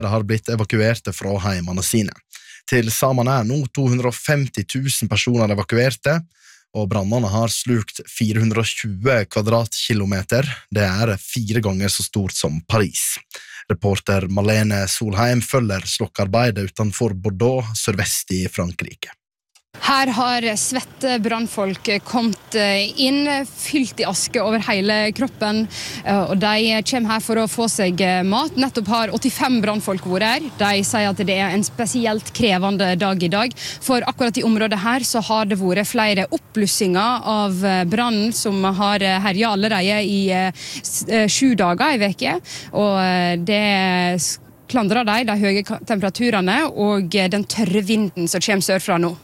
har blitt evakuerte fra heimene sine. Til sammen nå 250 000 personer evakuerte, og brannene har slukt 420 kvadratkilometer. Det 4 ganger så stort som Paris. Reporter Malene Solheim følger slokkarbeidet utenfor Bordeaux, sørvest i Frankrike. Her har svette brannfolk kommet inn, fylt i aske over hele kroppen, og de kommer her for å få seg mat. Nettopp har 85 brannfolk vært her. De sier at det en spesielt krevende dag i dag, for akkurat i området her så har det vært flere oppblussinger av brannen som har herjet allerede i 7 dager i veke, og det klandrer de høye temperaturene og den tørre vinden som kommer sørfra nå.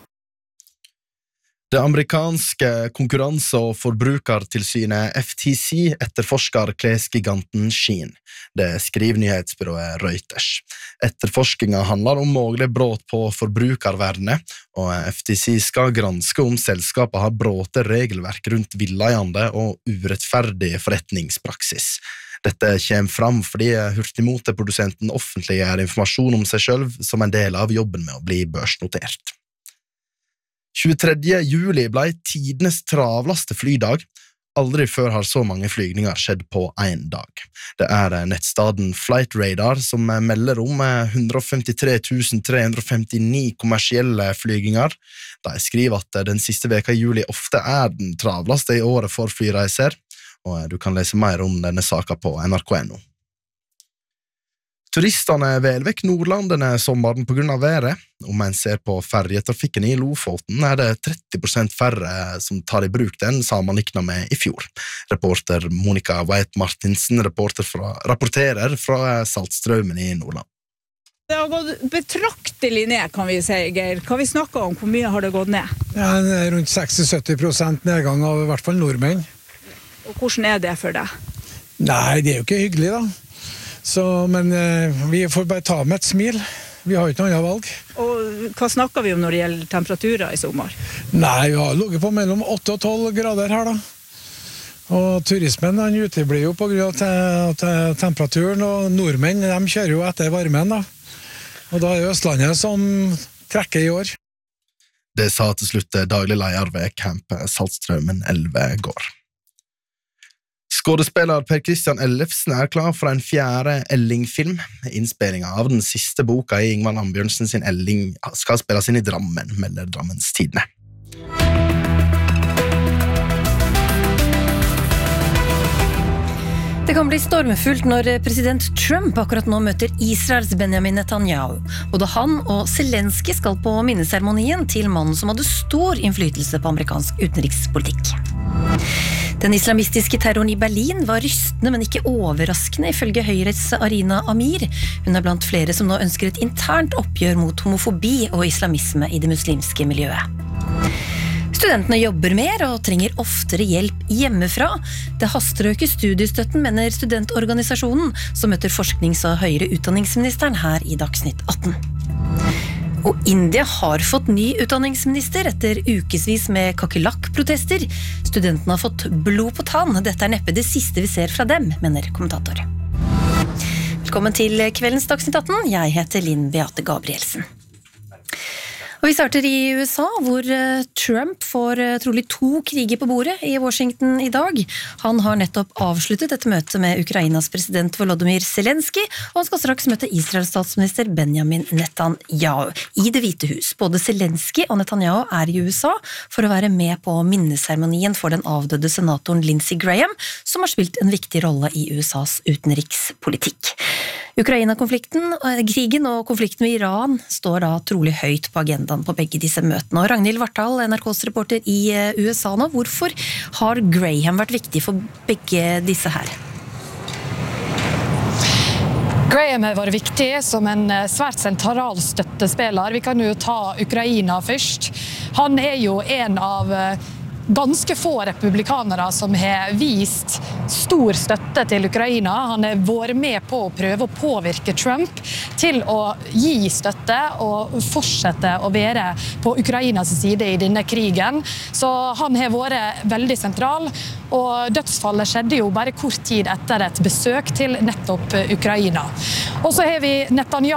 Det amerikanske konkurranse- og forbrukertilsynet FTC etterforsker klesgiganten Shein. Det skriver nyhetsbyrået Reuters. Etterforskningen handler om mulig brudd på forbrukervernet, og FTC skal granske om selskapet har brutt regelverk rundt villeiende og urettferdig forretningspraksis. Dette kommer fram fordi hurtigmoteprodusenten offentliggjør informasjon om seg selv som en del av jobben med å bli børsnotert. 23. juli ble tidenes travleste flydag. Aldri før har så mange flygninger skjedd på en dag. Det nettstaden Flight Radar som melder om 153 359 kommersielle flyginger. De skriver at den siste veka i juli ofte den travleste i året for flyreiser, og du kan lese mer om denne saken på nrk.no. Turistene vel vekk Nordland denne sommeren på grunn av været. Om en ser på ferjetrafikken i Lofoten det 30% færre som tar i bruk den sammenlignet med i fjor. Reporter Monica Weit-Martinsen rapporterer fra Saltstraumen i Nordland. Det har gått betraktelig ned, kan vi si, Geir. Hva vi snakker om, hvor mye har det gått ned? Ja, det rundt 60-70% nedgang av i hvert fall nordmenn. Og hvordan det for deg? Nei, det jo ikke hyggelig da. Men vi får bare ta med et smil. Vi har ikke noe annet valg. Og hva snakker vi om når det gjelder temperaturer i sommer? Nei, vi har ligget på mellom 8 og 12 grader her da. Og turismen uteblir jo på grunn av temperaturen, og nordmenn de kjører jo etter varmen da. Og da det Østlandet som trekker i år. Det sa til slutt daglig leder ved Camp Saltstraumen 11 gård. Skådespiller Per Christian Ellefsen klar for en 4. Elling-film. Innspillingen av den siste boka i Ingvar Ambjørnsen sin Elling skal spilles inn i Drammen, melder Drammens Tidende. Det kan bli stormfullt når president Trump akkurat nå møter Israels Benjamin Netanyahu. Både han og Zelensky skal på minneseremonien til mannen som hadde stor innflytelse på amerikansk utenrikspolitikk. Den islamistiske terroren i Berlin var rystende, men ikke overraskende, ifølge Høyres Arina Amir. Hun blant flere som nå ønsker et internt oppgjør mot homofobi og islamisme i det muslimske miljøet. Studentene jobber mer og trenger oftere hjelp hjemmefra. Det haster å øke studiestøtten, mener studentorganisasjonen, som møter forsknings- og høyere utdanningsministeren her i Dagsnytt 18. Og India har fått ny utdanningsminister etter ukesvis med kakerlakk-protester. Studentene har fått blod på tann. Dette neppe det siste vi ser fra dem, mener kommentator. Velkommen til kveldens Dagsnytt 18. Jeg heter Linn Beate Gabrielsen. Og vi starter i USA, hvor Trump får trolig 2 kriger på bordet i Washington i dag. Han har nettopp avsluttet et møte med Ukrainas president Volodymyr Zelensky, og han skal straks møte Israels statsminister Benjamin Netanyahu i Det hvite hus. Både Zelensky og Netanyahu i USA for å være med på minneseremonien for den avdøde senatoren Lindsey Graham, som har spilt en viktig rolle i USAs utenrikspolitikk. Ukraina-konflikten, krigen og konflikten med Iran står da trolig høyt på agendaen på begge disse møtene. Og Ragnhild Vartdal, NRKs reporter i USA nå, hvorfor har Graham vært viktig for begge disse her? Graham har vært viktig som en svært sentral støttespiller. Vi kan jo ta Ukraina først. Han jo en av ganske få republikanere som har vist stor støtte til Ukraina. Han har vært med på å prøve å påvirke Trump til å gi støtte og fortsette å være på Ukrainas side i denne krigen. Så han har vært veldig sentral, og dødsfallet skjedde jo bare kort tid etter et besøk til nettopp Ukraina. Og så har vi Netanyahu